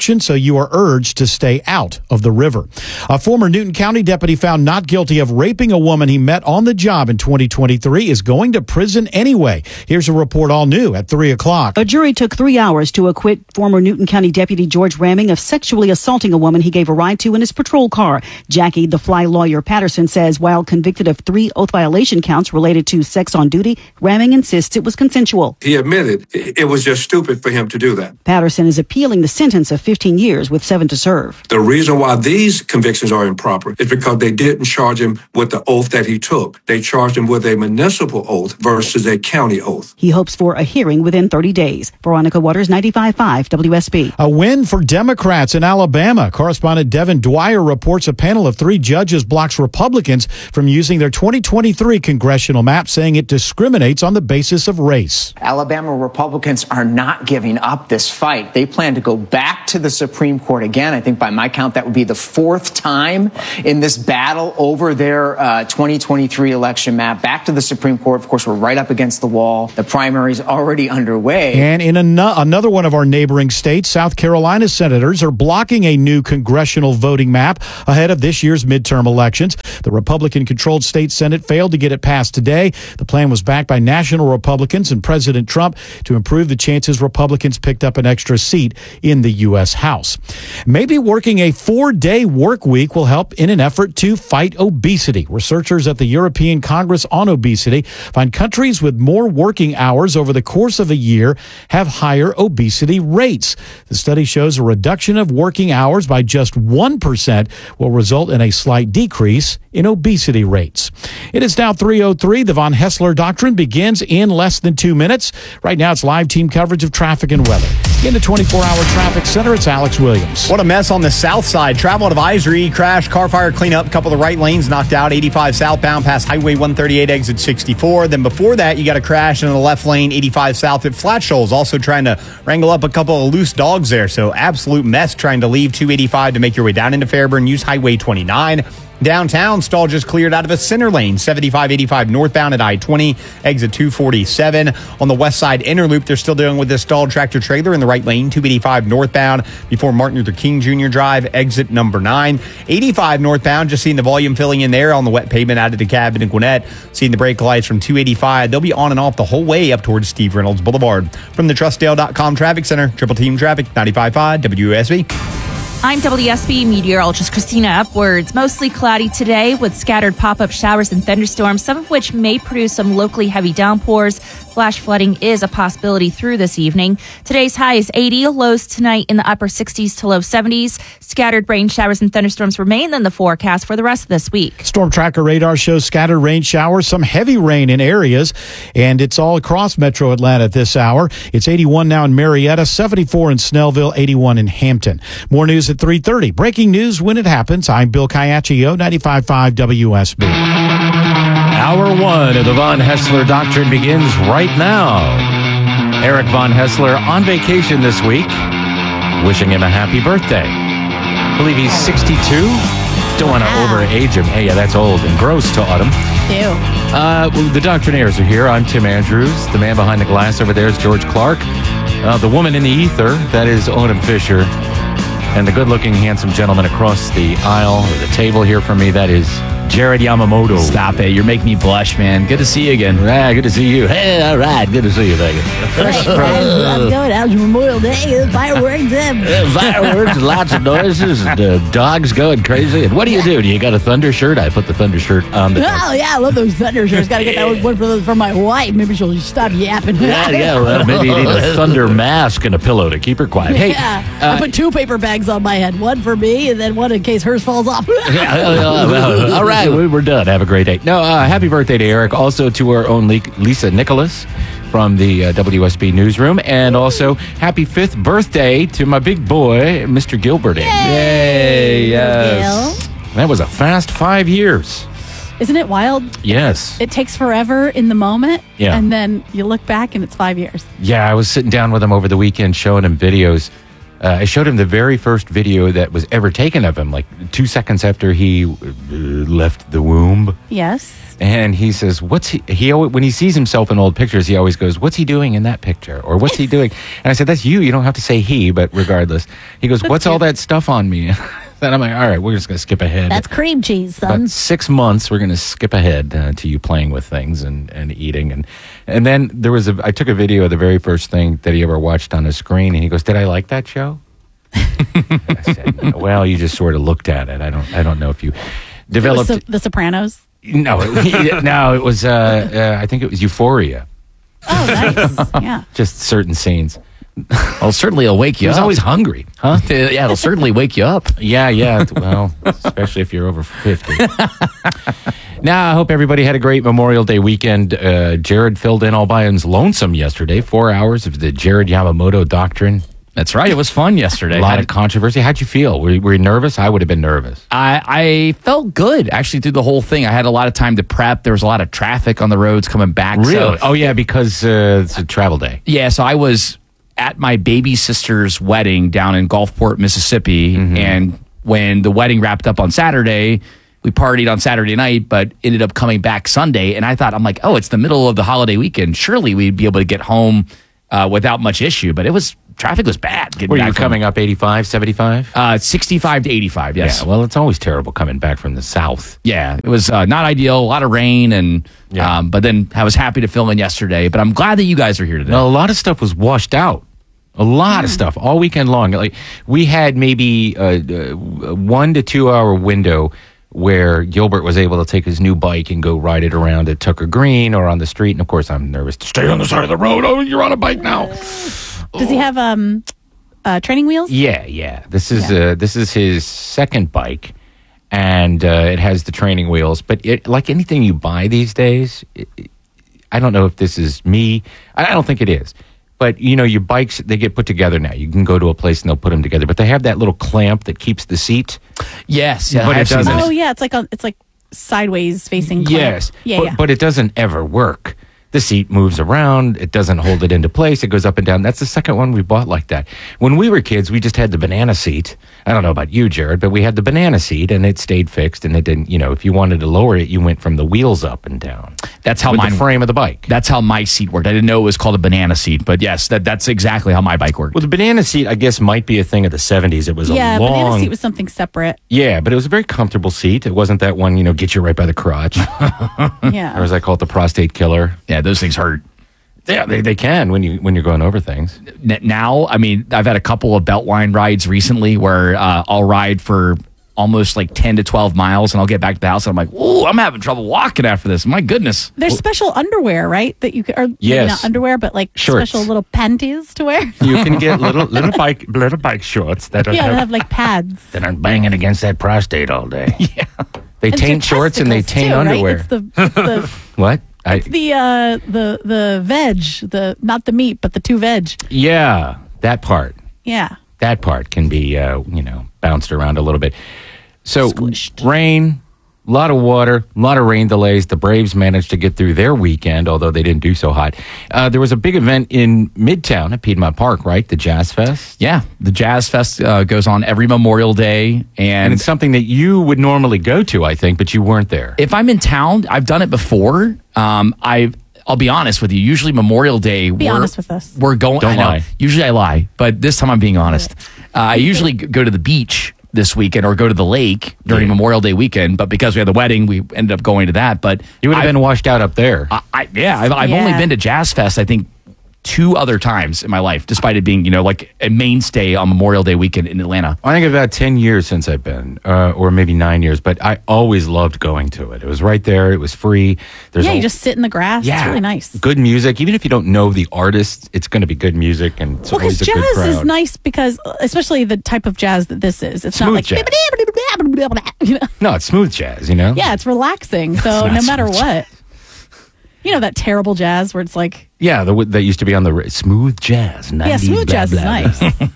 you are urged to stay out of the river. A former Newton County deputy found not guilty of raping a woman he met on the job in 2023 is going to prison anyway. Here's a report all new at 3 o'clock. A jury took 3 hours to acquit former Newton County Deputy George Ramming of sexually assaulting a woman he gave a ride to in his patrol car. Jackie the Fly lawyer Patterson says while convicted of 3 oath violation counts related to sex on duty, Ramming insists it was consensual. He admitted it was just stupid for him to do that. Patterson is appealing the sentence of 15 years with 7 to serve. The reason why these convictions are improper is because they didn't charge him with the oath that he took. They charged him with a municipal oath versus a county oath. He hopes for a hearing within 30 days. Veronica Waters, 95.5 WSB. A win for Democrats in Alabama. Correspondent Devin Dwyer reports a panel of 3 judges blocks Republicans from using their 2023 congressional map, saying it discriminates on the basis of race. Alabama Republicans are not giving up this fight. They plan to go back to the Supreme Court again. I think by my count, that would be the 4th time in this battle over their 2023 election map. Back to the Supreme Court. Of course, we're right up against the wall. The primary's already underway. And in another one of our neighboring states, South Carolina senators are blocking a new congressional voting map ahead of this year's midterm elections. The Republican-controlled state Senate failed to get it passed today. The plan was backed by national Republicans and President Trump to improve the chances Republicans picked up an extra seat in the U.S. House. Maybe working a 4-day work week will help in an effort to fight obesity. Researchers at the European Congress on Obesity find countries with more working hours over the course of a year have higher obesity rates. The study shows a reduction of working hours by just 1% will result in a slight decrease in obesity rates. It is now 3:03. The Von Hessler Doctrine begins in less than 2 minutes. Right now, it's live team coverage of traffic and weather. In the 24-hour traffic center, it's Alex Williams. What a mess on the south side. Travel out of Ivory, crash, car fire cleanup, a couple of the right lanes knocked out, 85 southbound past Highway 138, exit 64. Then before that, you got a crash in the left lane, 85 south at Flat Shoals, also trying to wrangle up a couple of loose dogs there. So absolute mess trying to leave 285 to make your way down into Fairburn. Use Highway 29. Downtown, stall just cleared out of a center lane, 75-85 northbound at I-20, exit 247. On the west side inner loop, they're still dealing with this stalled tractor trailer in the right lane, 285 northbound before Martin Luther King Jr. Drive, exit number 9. 85 northbound, just seeing the volume filling in there on the wet pavement out of DeKalb and Gwinnett. Seeing the brake lights from 285. They'll be on and off the whole way up towards Steve Reynolds Boulevard. From the TrustDale.com Traffic Center, Triple Team Traffic, 95.5 WSB. I'm WSB meteorologist Christina Upwards. Mostly cloudy today with scattered pop-up showers and thunderstorms, some of which may produce some locally heavy downpours. Flash flooding is a possibility through this evening. Today's high is 80, lows tonight in the upper 60s to low 70s. Scattered rain showers and thunderstorms remain in the forecast for the rest of this week. Storm Tracker radar shows scattered rain showers, some heavy rain in areas, and it's all across metro Atlanta at this hour. It's 81 now in Marietta, 74 in Snellville, 81 in Hampton. More news at 3:30. Breaking news when it happens. I'm Bill Caiaccio, 95.5 WSB. Hour 1 of the Von Hessler Doctrine begins right now. Eric Von Hessler on vacation this week. Wishing him a happy birthday. I believe he's 62. Don't want to overage him. Hey, yeah, that's old and gross to Autumn. Ew. The Doctrinaires are here. I'm Tim Andrews. The man behind the glass over there is George Clark. The woman in the ether, that is Autumn Fisher. And the good-looking, handsome gentleman across the aisle or the table here from me, that is Jared Yamamoto. Stop it. You're making me blush, man. Good to see you again. Yeah, good to see you. Hey, all right. Good to see you, Megan. Fresh from... How's it going? How's Memorial Day? Fireworks. Fireworks, lots of noises, and dogs going crazy. And what do? Do you got a Thunder shirt? I put the Thunder shirt on the... Oh, yeah. I love those Thunder shirts. Got to get that one for my wife. Maybe she'll stop yapping. Yeah. Well, maybe you need a Thunder mask and a pillow to keep her quiet. Hey, I put 2 paper bags on my head. One for me and then one in case hers falls off. All right. We're done. Have a great day. No, happy birthday to Eric. Also to our own Lisa Nicholas from the WSB newsroom. And also happy 5th birthday to my big boy, Mr. Gilberting. Yay! Yes. That was a fast 5 years. Isn't it wild? Yes. It takes forever in the moment. Yeah. And then you look back and it's 5 years. Yeah, I was sitting down with him over the weekend showing him videos. I showed him the very first video that was ever taken of him, like 2 seconds after he left the womb. Yes. And he says, what's he always, when he sees himself in old pictures, he always goes, what's he doing in that picture? Or what's he doing? And I said, that's you. You don't have to say he, but regardless. He goes, what's all that stuff on me? And I'm like, all right, we're just going to skip ahead. That's cream cheese, son. About 6 months, we're going to skip ahead to you playing with things and eating. And then I took a video of the very first thing that he ever watched on a screen. And he goes, did I like that show? I said, well, you just sort of looked at it. I don't know if you developed it was The Sopranos. No, it was. I think it was Euphoria. Oh, nice. Yeah. Just certain scenes. Well, certainly it'll wake you up. He was always hungry, huh? Yeah, it'll certainly wake you up. Yeah. Well, especially if you're over 50. Now, I hope everybody had a great Memorial Day weekend. Jared filled in all by his lonesome yesterday. 4 hours of the Jared Yamamoto doctrine. That's right. It was fun yesterday. A lot of controversy. How'd you feel? Were you nervous? I would have been nervous. I felt good, actually, through the whole thing. I had a lot of time to prep. There was a lot of traffic on the roads coming back. Really? Oh, yeah, because it's a travel day. Yeah, so I was at my baby sister's wedding down in Gulfport, Mississippi, and when the wedding wrapped up on Saturday, we partied on Saturday night, but ended up coming back Sunday, and I'm like, oh, it's the middle of the holiday weekend. Surely we'd be able to get home without much issue, but traffic was bad. Were you coming up 85, 75? 65 to 85, yes. Yeah, well, it's always terrible coming back from the south. Yeah, it was not ideal, a lot of rain, and but then I was happy to film in yesterday, but I'm glad that you guys are here today. Well, a lot of stuff was washed out. A lot of stuff all weekend long. Like we had maybe a 1 to 2 hour window where Gilbert was able to take his new bike and go ride it around at Tucker Green or on the street. And of course, I'm nervous to stay on the side of the road. Oh, you're on a bike now. Does he have training wheels? Yeah. This is his second bike, and it has the training wheels. But like anything you buy these days, I don't know if this is me. I don't think it is. But, your bikes, they get put together now. You can go to a place and they'll put them together. But they have that little clamp that keeps the seat. Yes. But it doesn't. Oh, yeah. It's like sideways facing clamp. Yes. Yeah. But it doesn't ever work. The seat moves around. It doesn't hold it into place. It goes up and down. That's the second one we bought like that. When we were kids, we just had the banana seat. I don't know about you, Jared, but we had the banana seat and it stayed fixed. And it didn't, if you wanted to lower it, you went from the wheels up and down. That's how the frame of the bike. That's how my seat worked. I didn't know it was called a banana seat, but yes, that's exactly how my bike worked. Well, the banana seat, I guess, might be a thing of the 70s. It was banana seat was something separate. Yeah, but it was a very comfortable seat. It wasn't that one, get you right by the crotch. Yeah. Or as I call it, the prostate killer. Yeah, those things hurt. Yeah, they can when you're going over things. Now, I've had a couple of Beltline rides recently where I'll ride for almost like 10 to 12 miles and I'll get back to the house and I'm like, oh, I'm having trouble walking after this. My goodness. There's special underwear, right? That you can, or maybe not underwear, but like shorts. Special little panties to wear. You can get little bike shorts that have like pads that aren't banging against that prostate all day. Yeah, they taint shorts and they taint underwear. Right? It's the what? It's the veg, not the meat, but the two veg. Yeah, that part. Yeah. That part can be, bounced around a little bit. So, rain, a lot of water, a lot of rain delays. The Braves managed to get through their weekend, although they didn't do so hot. There was a big event in Midtown at Piedmont Park, right? The Jazz Fest? Yeah, the Jazz Fest goes on every Memorial Day. And it's something that you would normally go to, I think, but you weren't there. If I'm in town, I've done it before. I'll be honest with you. Usually Memorial Day, Be honest with us. We're going. Don't lie. Usually I lie, but this time I'm being honest. I usually go to the beach this weekend or go to the lake during Memorial Day weekend, but because we had the wedding, we ended up going to that. But you would have been washed out up there. I've only been to Jazz Fest, I think, 2 other times in my life, despite it being, like a mainstay on Memorial Day weekend in Atlanta. I think about 10 years since I've been, or maybe 9 years, but I always loved going to it. It was right there. It was free. You just sit in the grass. Yeah, it's really nice. Good music. Even if you don't know the artist, it's going to be good music. And it's always a good crowd. Jazz is nice because, especially the type of jazz that this is. It's smooth not like... jazz. No, it's smooth jazz, Yeah, it's relaxing. So no matter what. That terrible jazz where it's like... Yeah, that used to be on the smooth jazz. 90s, yeah, smooth jazz is nice.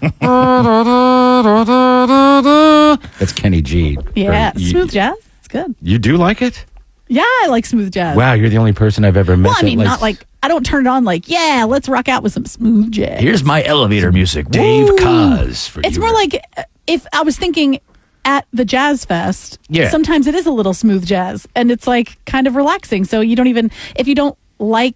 That's Kenny G. Yeah, smooth jazz. It's good. You do like it? Yeah, I like smooth jazz. Wow, you're the only person I've ever met. Well, I mean, not like... I don't turn it on like, yeah, let's rock out with some smooth jazz. Here's my elevator music. Dave Koz. It's more like if I was thinking... at the Jazz Fest, Yeah. sometimes it is a little smooth jazz, and it's like kind of relaxing. So you don't even, if you don't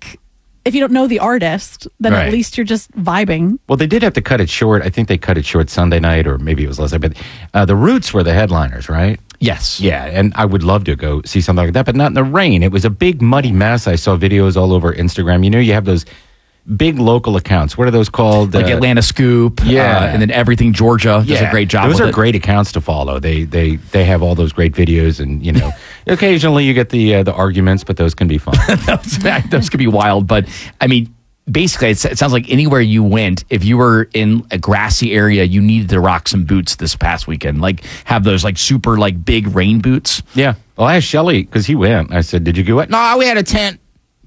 know the artist, then Right. at least you're just vibing. Well, they did have to cut it short. I think they cut it short Sunday night, or maybe it was last night. But the Roots were the headliners, right? Yes. Yeah, and I would love to go see something like that, but not in the rain. It was a big muddy mess. I saw videos all over Instagram. You know, you have those big local accounts. What are those called? Like Atlanta Scoop. Yeah. And then Everything Georgia does a great job Those with are it. great accounts to follow. They have all those great videos, and you know, occasionally you get the arguments, but those can be fun. Those could be wild. But I mean, basically, it sounds like anywhere you went, if you were in a grassy area, you needed to rock some boots this past weekend. Like have those like super like big rain boots. Yeah. Well, I asked Shelly because he went. I said, "Did you go?" No, we had a tent.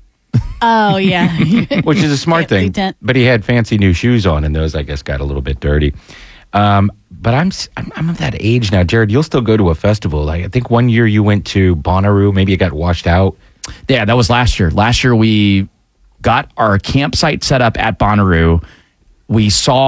Oh, yeah. Which is a smart Fancy thing. tent. But he had fancy new shoes on, and those, I guess, got a little bit dirty. But I'm of that age now, Jared. You'll still go to a festival. Like, I think one year you went to Bonnaroo. Maybe it got washed out. Yeah, that was last year. Last year we got our campsite set up at Bonnaroo. We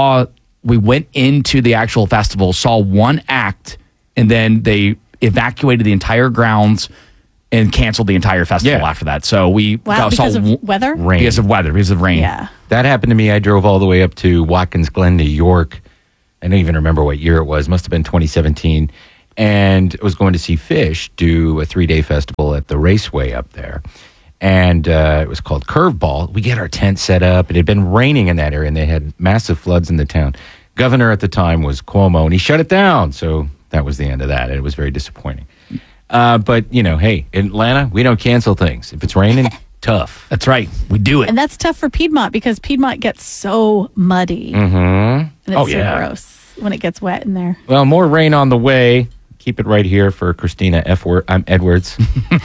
went into the actual festival, saw one act, and then they evacuated the entire grounds and canceled the entire festival after that. So we Because of weather? Rain. Because of rain. Yeah. That happened to me. I drove all the way up to Watkins Glen, New York. I don't even remember what year it was. Must have been 2017. And I was going to see Fish do a 3-day festival at the Raceway up there. And it was called Curveball. We get our tent set up. It had been raining in that area, and they had massive floods in the town. Governor at the time was Cuomo, and he shut it down. So that was the end of that. And it was very disappointing. But, you know, hey, in Atlanta, we don't cancel things. If it's raining, tough. That's right. We do it. And that's tough for Piedmont because Piedmont gets so muddy. Mm-hmm. And it's Oh, so yeah. gross when it gets wet in there. Well, more rain on the way. Keep it right here for Christina Edwards.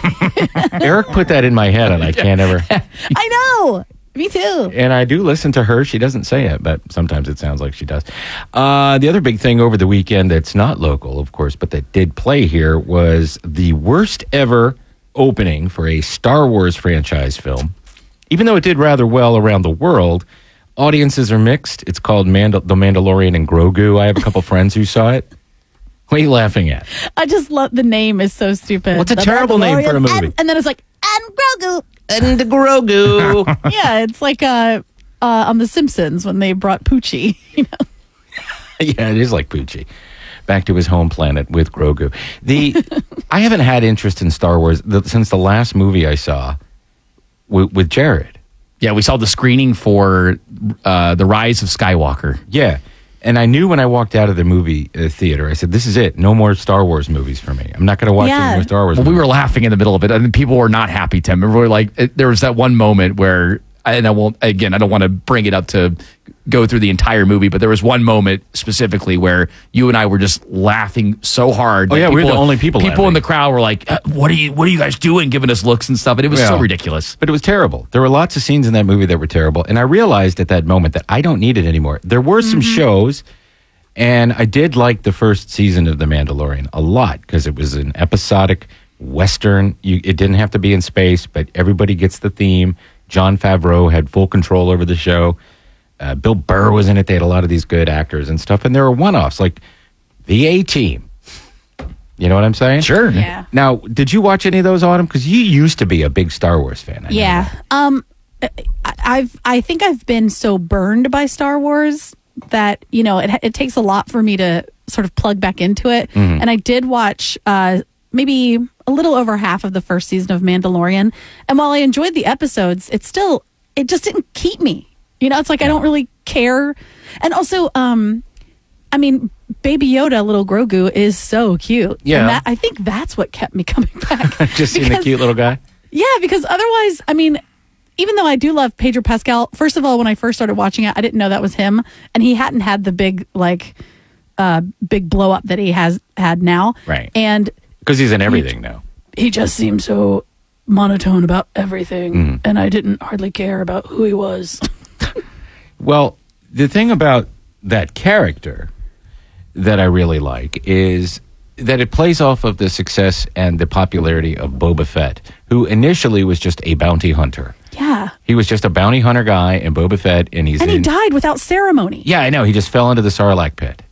Eric put that in my head, and I can't ever. I know. Me too. And I do listen to her. She doesn't say it, but sometimes it sounds like she does. The other big thing over the weekend that's not local, of course, but that did play here was the worst ever opening for a Star Wars franchise film. Even though it did rather well around the world, audiences are mixed. It's called The Mandalorian and Grogu. I have a couple friends who saw it. What are you laughing at? I just love the name is so stupid. What's a The terrible name for a Mandalorian, movie? And then it's like, and Grogu. And Grogu. Yeah, it's like on The Simpsons when they brought Poochie. You know? Yeah, it is like Poochie. Back to his home planet with Grogu. I haven't had interest in Star Wars since the last movie I saw with Jared. Yeah, we saw the screening for The Rise of Skywalker. Yeah. And I knew when I walked out of the movie theater, I said, this is it. No more Star Wars movies for me. I'm not going to watch any more Star Wars Well, movies. we were laughing in the middle of it. I mean, people were not happy, Tim. Remember, there was that one moment where, and I don't want to bring it up to go through the entire movie, but there was one moment specifically where you and I were just laughing so hard. Oh, that yeah, we were the only people People in laughing. the crowd were like, what are you guys doing? Giving us looks and stuff. And it was so Yeah. ridiculous. But it was terrible. There were lots of scenes in that movie that were terrible. And I realized at that moment that I don't need it anymore. There were some shows, and I did like the first season of The Mandalorian a lot because it was an episodic Western. It didn't have to be in space, but everybody gets the theme. Jon Favreau had full control over the show. Bill Burr was in it. They had a lot of these good actors and stuff. And there were one-offs like The A-Team. You know what I'm saying? Sure. Yeah. Now, did you watch any of those, Autumn? Because you used to be a big Star Wars fan. I know Yeah. that. I think I've been so burned by Star Wars that, you know, it takes a lot for me to sort of plug back into it. Mhm. And I did watch maybe a little over half of the first season of Mandalorian. And while I enjoyed the episodes, it just didn't keep me. You know, it's like I don't really care. And also, I mean, Baby Yoda, little Grogu, is so cute. Yeah. And I think that's what kept me coming back. Just seeing the Because- cute little guy? Yeah, because otherwise, I mean, even though I do love Pedro Pascal, first of all, when I first started watching it, I didn't know that was him. And he hadn't had the big blow up that he has had now. Right. And Because he's in everything now. he just seemed so monotone about everything. Mhm. And I didn't hardly care about who he was. Well, the thing about that character that I really like is that it plays off of the success and the popularity of Boba Fett, who initially was just a bounty hunter. Yeah. He was just a bounty hunter guy in Boba Fett, and And he died without ceremony. Yeah, I know. He just fell into the Sarlacc pit.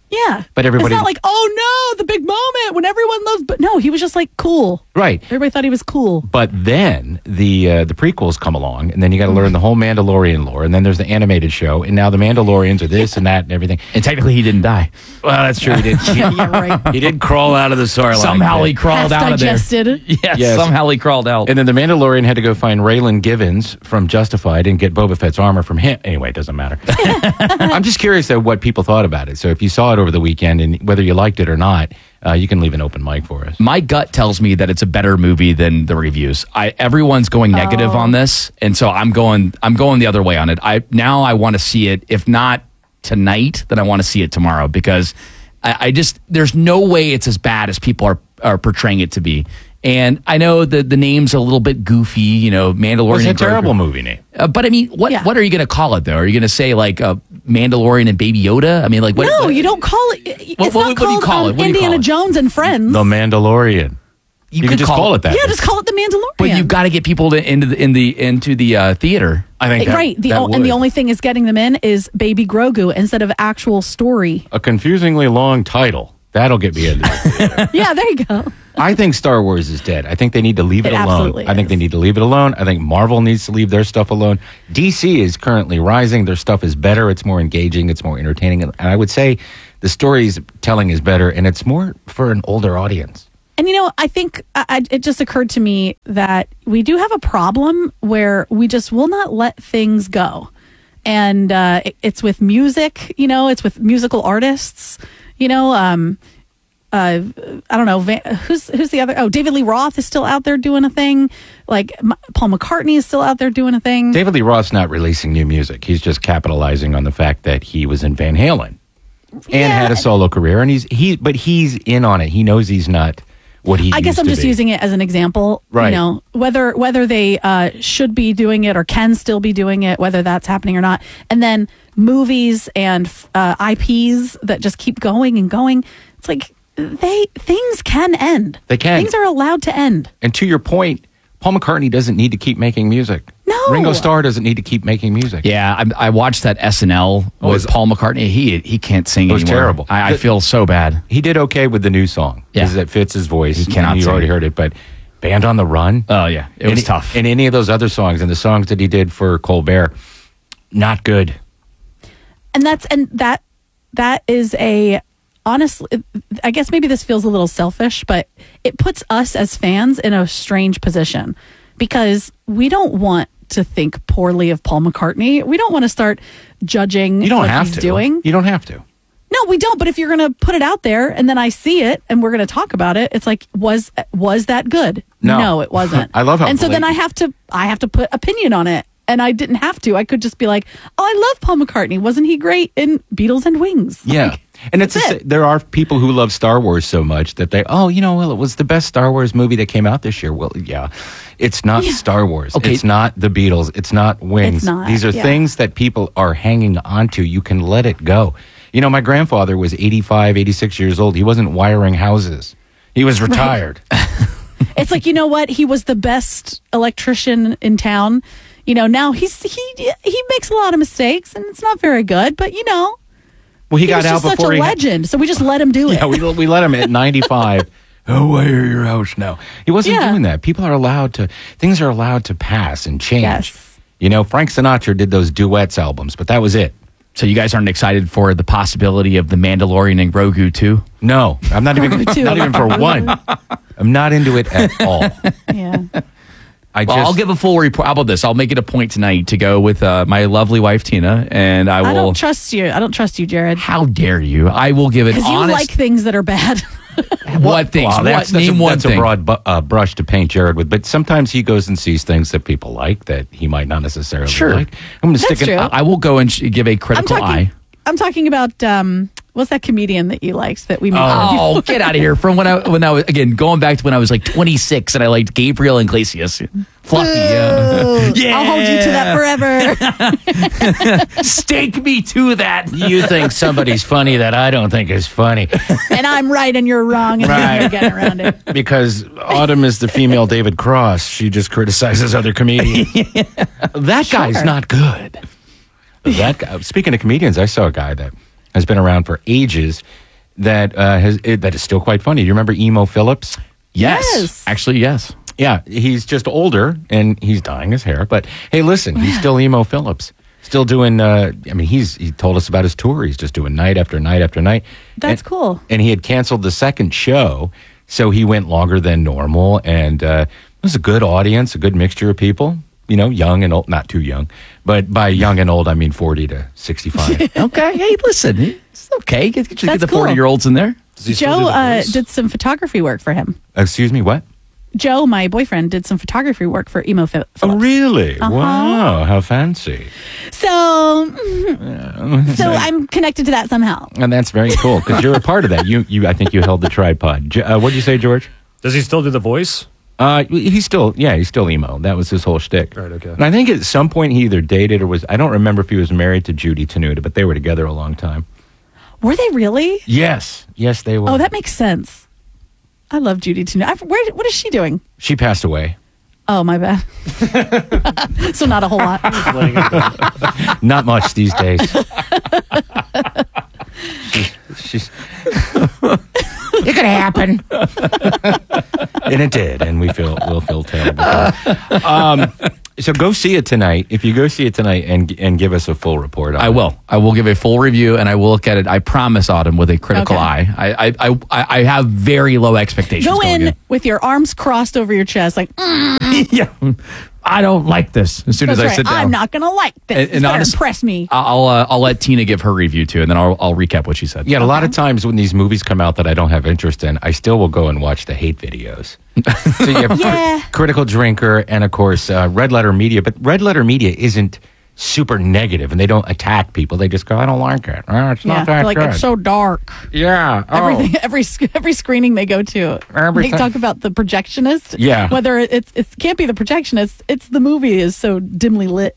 Yeah. But everybody- It's not like, oh no, the big moment when everyone loves. But no, he was just like cool. Right. Everybody thought he was cool. But then the prequels come along, and then you got to learn the whole Mandalorian lore, and then there's the animated show, and now the Mandalorians are this and that and everything. And technically, he didn't die. Well, that's true. He did. Yeah, right. He did crawl out of the Sarlacc. Somehow he crawled Half out of there. digested. Yes, somehow he crawled out. And then the Mandalorian had to go find Raylan Givens from Justified and get Boba Fett's armor from him. Anyway, it doesn't matter. I'm just curious, though, what people thought about it. So if you saw it over the weekend, and whether you liked it or not, you can leave an open mic for us. My gut tells me that it's a better movie than the reviews. Everyone's going negative on this, and so I'm going the other way on it. I want to see it. If not tonight, then I want to see it tomorrow, because I just there's no way it's as bad as people are portraying it to be. And I know the name's a little bit goofy, Mandalorian. It's a and terrible Grogu. movie name. But I mean, what are you going to call it though? Are you going to say like Mandalorian and Baby Yoda? I mean, like what? No, you don't call it. It's What not do you call it? What do you Indiana call it? Jones and Friends. The Mandalorian. You can just call it that. Yeah, just call it the Mandalorian. But you've got to get people into the theater. I think right. The only thing is getting them in is Baby Grogu instead of actual story. A confusingly long title. That'll get me into it. Yeah, there you go. I think Star Wars is dead. I think they need to leave it alone. absolutely I think they need to leave it alone. I think Marvel needs to leave their stuff alone. DC is currently rising. Their stuff is better. It's more engaging. It's more entertaining. And I would say the storytelling is better, and it's more for an older audience. And I think it just occurred to me that we do have a problem where we just will not let things go. And it's with music, it's with musical artists, I don't know, who's the other? Oh, David Lee Roth is still out there doing a thing. Like Paul McCartney is still out there doing a thing. David Lee Roth's not releasing new music. He's just capitalizing on the fact that he was in Van Halen and had a solo career, and but he's in on it. He knows he's not what he. I guess I'm just using it as an example. Right. Whether they should be doing it or can still be doing it, whether that's happening or not, and then movies and IPs that just keep going and going. It's like things can end. They can. Things are allowed to end. And to your point, Paul McCartney doesn't need to keep making music. No. Ringo Starr doesn't need to keep making music. Yeah, I watched that SNL with Paul McCartney. He can't sing anymore. It was terrible. I feel so bad. He did okay with the new song because it fits his voice. He cannot You sing. already heard it, but Band on the Run. Oh yeah, it was tough. And any of those other songs and the songs that he did for Colbert, not good. And that is honestly, I guess maybe this feels a little selfish, but it puts us as fans in a strange position because we don't want to think poorly of Paul McCartney. We don't want to start judging what he's doing. You don't have to. No, we don't. But if you're going to put it out there and then I see it and we're going to talk about it, it's like, was that good? No. It wasn't. I love how And so then blatant- I have to put opinion on it. And I didn't have to. I could just be like, oh, I love Paul McCartney. Wasn't he great in Beatles and Wings? Yeah. Like, And there are people who love Star Wars so much that it was the best Star Wars movie that came out this year. Well, yeah, it's not Star Wars. Okay. It's not the Beatles. It's not Wings. It's not, These are yeah. things that people are hanging on to. You can let it go. My grandfather was 85, 86 years old. He wasn't wiring houses. He was retired. It's like, you know what? He was the best electrician in town. Now he makes a lot of mistakes and it's not very good, but Well, he got was out just such before a legend. So we just let him do it. Yeah, we let him at 95. Oh, wire your house now. He wasn't doing that. Things are allowed to pass and change. Yes. Frank Sinatra did those duets albums, but that was it. So you guys aren't excited for the possibility of the Mandalorian and Grogu too? No, I'm not even not even for one. I'm not into it at all. Yeah. I'll give a full report. How about this? I'll make it a point tonight to go with my lovely wife Tina, and I will. I don't trust you, Jared. How dare you? I will give it Because you honest. like things that are bad. What things? Wow, that's Name one a thing. broad brush to paint Jared with, but sometimes he goes and sees things that people like that he might not necessarily like. I'm going to stick That's it. true. I will go and give a critical eye. I'm talking about what's that comedian that you liked that we made? Oh, get out of here! From when I was again going back to when I was like 26 and I liked Gabriel Iglesias, Fluffy. Yeah, I'll hold you to that forever. Stake me to that. You think somebody's funny that I don't think is funny. And I'm right and you're wrong, and you're getting around it. Because Autumn is the female David Cross. She just criticizes other comedians. That guy's not good. That guy. Speaking of comedians, I saw a guy that has been around for ages that is still quite funny. Do you remember Emo Phillips? Yes. Actually, yes. Yeah, he's just older and he's dyeing his hair. But hey, listen, he's still Emo Phillips. Still doing, he told us about his tour. He's just doing night after night after night. That's cool. And he had canceled the second show, so he went longer than normal. And it was a good audience, a good mixture of people. Young and old, not too young. But by young and old, I mean 40 to 65. Okay. Hey, listen, it's okay. Get the cool. 40-year-olds in there. Joe did some photography work for him. Excuse me, what? Joe, my boyfriend, did some photography work for Emo Phillips. Oh, really? Uh-huh. Wow, how fancy. So I'm connected to that somehow. And that's very cool, because you're a part of that. I think you held the tripod. What did you say, George? Does he still do the voice? He's still emo. That was his whole shtick. Right, okay. And I think at some point he either dated or I don't remember if he was married to Judy Tenuta, but they were together a long time. Were they really? Yes, they were. Oh, that makes sense. I love Judy Tenuta. What is she doing? She passed away. Oh, my bad. So not a whole lot. Not much these days. She's it could happen. And it did, and we'll feel terrible. So go see it tonight. If you go see it tonight and give us a full report on it. I will give a full review, and I will look at it, I promise, Autumn, with a critical eye. I have very low expectations. Go in with your arms crossed over your chest, like, yeah. I don't like this. As soon as I sit down, I'm not going to like this. It's going to impress me. I'll let Tina give her review too, and then I'll recap what she said. Yeah, a lot of times when these movies come out that I don't have interest in, I still will go and watch the hate videos. So you have Critical Drinker and, of course, Red Letter Media. But Red Letter Media isn't super negative, and they don't attack people. They just go, I don't like it. It's not that like good. It's so dark. Yeah. Every screening they go to, they talk about the projectionist. Yeah. Whether it can't be the projectionist, it's the movie is so dimly lit.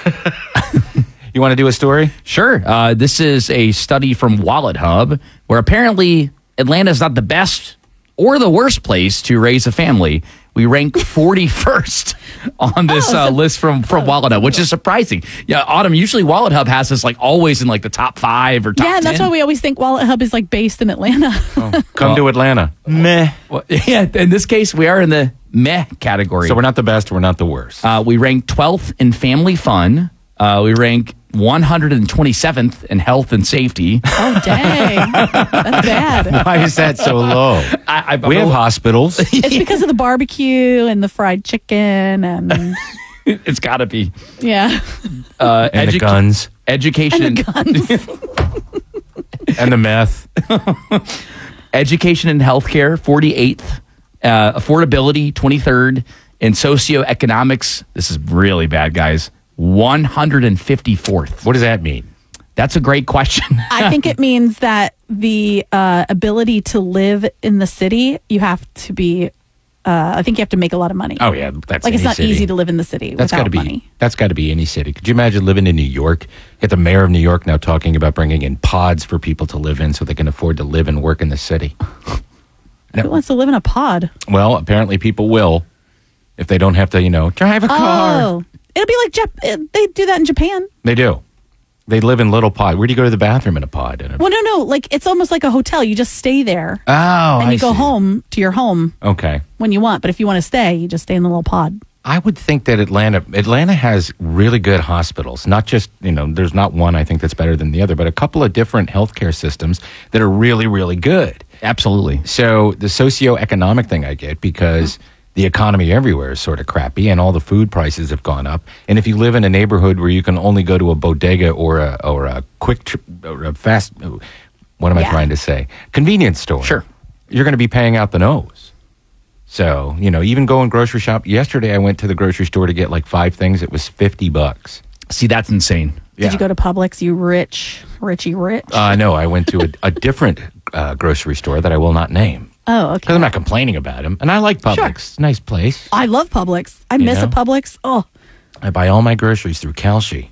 You want to do a story? Sure. This is a study from Wallet Hub, where apparently Atlanta is not the best or the worst place to raise a family. We rank 41st on this list from Wallet Hub, which is surprising. Yeah, Autumn, usually Wallet Hub has us always in the top 5 or top 10. Yeah, and that's why we always think Wallet Hub is based in Atlanta. Come to Atlanta. Meh. Well, yeah, in this case, we are in the meh category. So we're not the best, we're not the worst. We rank 12th in family fun. We rank 127th in health and safety. Oh, dang. That's bad. Why is that so low? We have hospitals. It's because of the barbecue and the fried chicken and... It's got to be. Yeah. And the guns. Education. And the guns. And the meth. Education and healthcare, 48th. Affordability, 23rd. And socioeconomics, this is really bad, guys, 154th. What does that mean? That's a great question. I think it means that the ability to live in the city, you have to be... I think you have to make a lot of money. Oh, yeah. That's it's not city. easy to live in the city without money. That's got to be any city. Could you imagine living in New York? Get the mayor of New York now talking about bringing in pods for people to live in so they can afford to live and work in the city. Who wants to live in a pod? Well, apparently people will if they don't have to, drive a car. Oh, it'll be like they do that in Japan. They do. They live in little pods. Where do you go to the bathroom in a pod? Well, no. It's almost like a hotel. You just stay there. Oh, and you go home to your home. Okay. When you want. But if you want to stay, you just stay in the little pod. I would think that Atlanta has really good hospitals. Not just, there's not one I think that's better than the other, but a couple of different healthcare systems that are really, really good. Absolutely. So the socioeconomic thing I get because the economy everywhere is sort of crappy and all the food prices have gone up. And if you live in a neighborhood where you can only go to a bodega or a quick or a fast, what am I trying to say? Convenience store. Sure. You're going to be paying out the nose. So, even going grocery shop. Yesterday I went to the grocery store to get 5 things. It was $50. See, that's insane. Yeah. Did you go to Publix, you Richie rich? No, I went to a different grocery store that I will not name. Oh, okay. Because I'm not complaining about him. And I like Publix. Sure. It's a nice place. I love Publix. I miss a Publix. Oh. I buy all my groceries through Kalshi.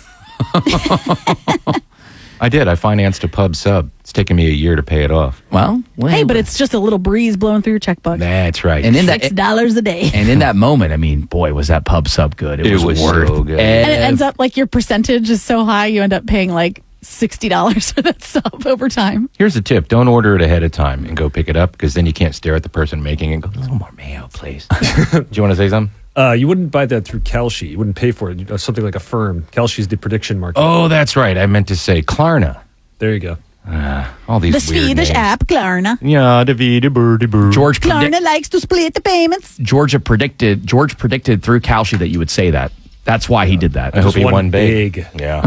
I did. I financed a pub sub. It's taken me a year to pay it off. Well, hey, but it's just a little breeze blowing through your checkbook. That's right. And $6 a day. And in that moment, boy, was that pub sub good. It was worth so good. And it ends up your percentage is so high, you end up paying $60 for that sub over time. Here's the tip. Don't order it ahead of time and go pick it up, because then you can't stare at the person making it and go, a little more mayo, please. Do you want to say something? You wouldn't buy that through Kelshi. You wouldn't pay for it. Something like a firm. Kelshi's the prediction market. Oh, that's right. I meant to say Klarna. There you go. All these The weird Swedish names. app, Klarna. Yeah, George Klarna likes to split the payments. George predicted through Kalshi that you would say that. That's why he did that. I hope he won big. Yeah.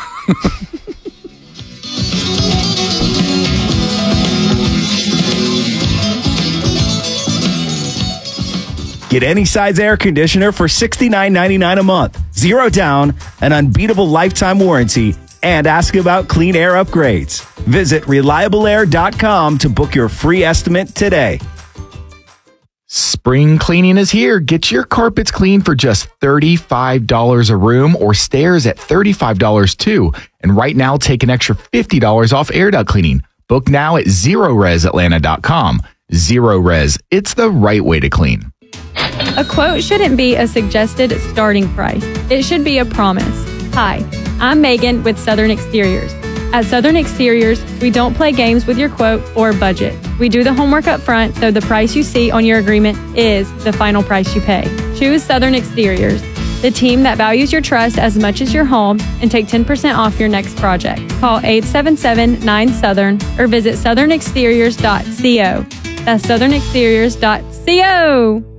Get any size air conditioner for $69.99 a month. 0 down, an unbeatable lifetime warranty, and ask about clean air upgrades. Visit reliableair.com to book your free estimate today. Spring cleaning is here. Get your carpets clean for just $35 a room, or stairs at $35 too. And right now, take an extra $50 off air duct cleaning. Book now at ZeroResAtlanta.com. Zero Res. It's the right way to clean. A quote shouldn't be a suggested starting price. It should be a promise. Hi, I'm Megan with Southern Exteriors. At Southern Exteriors, we don't play games with your quote or budget. We do the homework up front, so the price you see on your agreement is the final price you pay. Choose Southern Exteriors, the team that values your trust as much as your home, and take 10% off your next project. Call 877-9-SOUTHERN or visit southernexteriors.co. That's southernexteriors.co.